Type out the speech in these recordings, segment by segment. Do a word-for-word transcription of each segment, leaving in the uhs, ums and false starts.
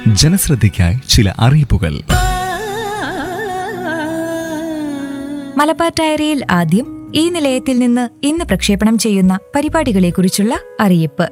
ജനശ്രദ്ധയ്ക്കായി ചില അറിയിപ്പുകൾ. മലബാർ ഡയറിയിൽ ആദ്യം ഈ നിലയത്തിൽ നിന്ന് ഇന്ന് പ്രക്ഷേപണം ചെയ്യുന്ന പരിപാടികളെക്കുറിച്ചുള്ള അറിയിപ്പ്.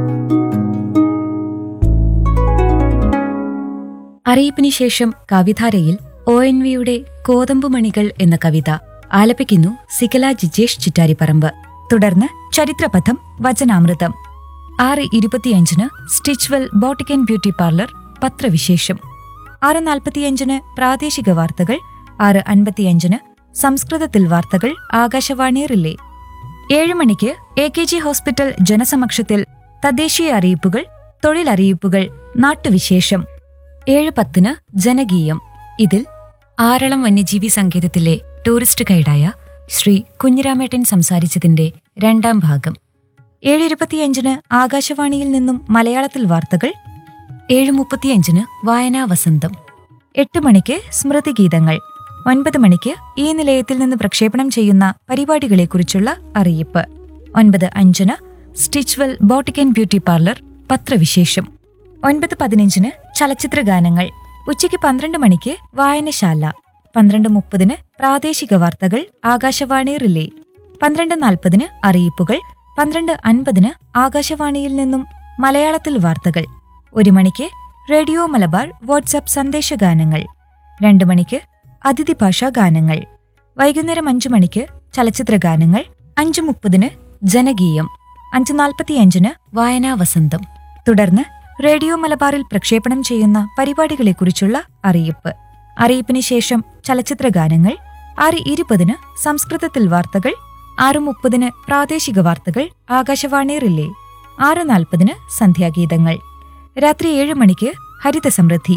അറിയിപ്പിന് ശേഷം കവിധാരയിൽ ഒ എൻ വിയുടെ കോതമ്പുമണികൾ എന്ന കവിത ആലപിക്കുന്നു സികല ജിജേഷ് ചിറ്റാരിപ്പറമ്പ്. തുടർന്ന് ചരിത്രപഥം വചനാമൃതം. ആറ് ഇരുപത്തിയഞ്ചിന് Stitchwell boutique and beauty parlour പത്രവിശേഷം. ആറ് നാൽപ്പത്തിയഞ്ചിന് പ്രാദേശിക വാർത്തകൾ. ആറ് അൻപത്തിയഞ്ചിന് സംസ്കൃതത്തിൽ വാർത്തകൾ ആകാശവാണി റിലേ. ഏഴ് മണിക്ക് എ കെ ജി ഹോസ്പിറ്റൽ ജനസമക്ഷത്തിൽ തദ്ദേശീയ അറിയിപ്പുകൾ, തൊഴിലറിയിപ്പുകൾ, നാട്ടുവിശേഷം. ഏഴ് പത്തിന് ജനകീയം. ഇതിൽ ആറളം വന്യജീവി സങ്കേതത്തിലെ ടൂറിസ്റ്റ് ഗൈഡായ ശ്രീ കുഞ്ഞിരാമേട്ടൻ സംസാരിച്ചതിന്റെ രണ്ടാം ഭാഗം. ഏഴ് ഇരുപത്തിയഞ്ചിന് ആകാശവാണിയിൽ നിന്നും മലയാളത്തിൽ വാർത്തകൾ. ഏഴ് മുപ്പത്തിയഞ്ചിന് വായനാ വസന്തം. എട്ട് മണിക്ക് സ്മൃതിഗീതങ്ങൾ. ഒൻപത് മണിക്ക് ഈ നിലയത്തിൽ നിന്ന് പ്രക്ഷേപണം ചെയ്യുന്ന പരിപാടികളെക്കുറിച്ചുള്ള അറിയിപ്പ്. ഒൻപത് അഞ്ചിന് Stitchwell boutique and beauty parlour പത്രവിശേഷം. ഒൻപത് പതിനഞ്ചിന് ചലച്ചിത്ര ഗാനങ്ങൾ. ഉച്ചയ്ക്ക് പന്ത്രണ്ട് മണിക്ക് വായനശാല. പന്ത്രണ്ട് മുപ്പതിന് പ്രാദേശിക വാർത്തകൾ ആകാശവാണി റിലേ. പന്ത്രണ്ട് നാൽപ്പതിന് അറിയിപ്പുകൾ. പന്ത്രണ്ട് അൻപതിന് ആകാശവാണിയിൽ നിന്നും മലയാളത്തിൽ വാർത്തകൾ. ഒരു മണിക്ക് റേഡിയോ മലബാർ വാട്സ്ആപ്പ് സന്ദേശഗാനങ്ങൾ. രണ്ടു മണിക്ക് അതിഥി ഭാഷാ ഗാനങ്ങൾ. വൈകുന്നേരം അഞ്ചു മണിക്ക് ചലച്ചിത്ര ഗാനങ്ങൾ. അഞ്ചു മുപ്പതിന് ജനകീയം. അഞ്ചു നാൽപ്പത്തിയഞ്ചിന് വായനാ വസന്തം. തുടർന്ന് റേഡിയോ മലബാറിൽ പ്രക്ഷേപണം ചെയ്യുന്ന പരിപാടികളെക്കുറിച്ചുള്ള അറിയിപ്പ്. അറിയിപ്പിന് ശേഷം ചലച്ചിത്ര ഗാനങ്ങൾ. ആറ് ഇരുപതിന് സംസ്കൃതത്തിൽ വാർത്തകൾ. ആറ് മുപ്പതിന് പ്രാദേശിക വാർത്തകൾ ആകാശവാണി റിലേ. ആറ് നാൽപ്പതിന് സന്ധ്യാഗീതങ്ങൾ. രാത്രി ഏഴ് മണിക്ക് ഹരിത സമൃദ്ധി.